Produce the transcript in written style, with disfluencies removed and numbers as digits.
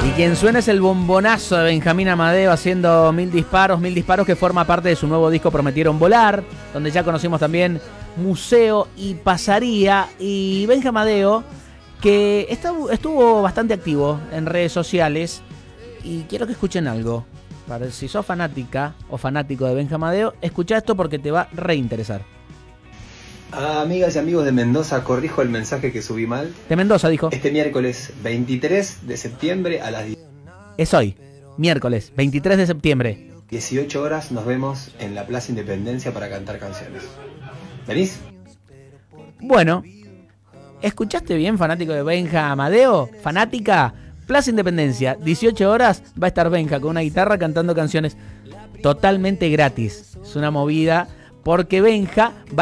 Y quien suena es el bombonazo de Benjamín Amadeo haciendo Mil disparos que forma parte de su nuevo disco Prometieron Volar, donde ya conocimos también Museo y Pasaría. Y Benja Amadeo, que estuvo bastante activo en redes sociales, y quiero que escuchen algo. Para si sos fanática o fanático de Benja Amadeo, escucha esto porque te va a reinteresar. Amigas y amigos de Mendoza, corrijo el mensaje que subí mal. De Mendoza, dijo. Este miércoles 23 de septiembre a las Es hoy, miércoles 23 de septiembre. 18 horas nos vemos en la Plaza Independencia para cantar canciones. ¿Venís? Bueno, ¿escuchaste bien, fanático de Benja Amadeo? ¿Fanática? Plaza Independencia, 18 horas, va a estar Benja con una guitarra cantando canciones totalmente gratis. Es una movida porque Benja va